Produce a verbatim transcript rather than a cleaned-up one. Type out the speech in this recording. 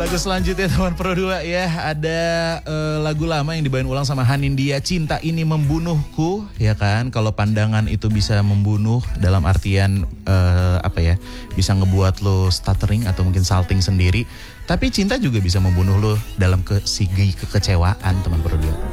Lagu selanjutnya teman Pro dua ya, ada uh, lagu lama yang dibawain ulang sama Hanindya, Cinta Ini Membunuhku, ya kan? Kalau pandangan itu bisa membunuh dalam artian uh, apa ya? Bisa ngebuat lo stuttering atau mungkin salting sendiri. Tapi cinta juga bisa membunuh lo dalam ke segi kekecewaan teman Pro dua.